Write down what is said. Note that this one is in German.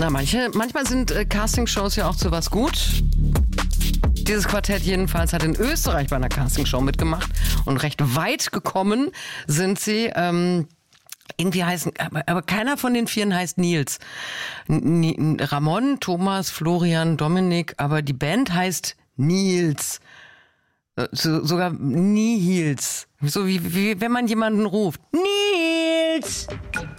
Na, manchmal sind Castingshows ja auch zu was gut. Dieses Quartett jedenfalls hat in Österreich bei einer Castingshow mitgemacht und recht weit gekommen sind sie. Irgendwie heißen, aber keiner von den Vieren heißt Nils. Ramon, Thomas, Florian, Dominik, aber die Band heißt Nils. Sogar Nihils. So wie wenn man jemanden ruft. Nils!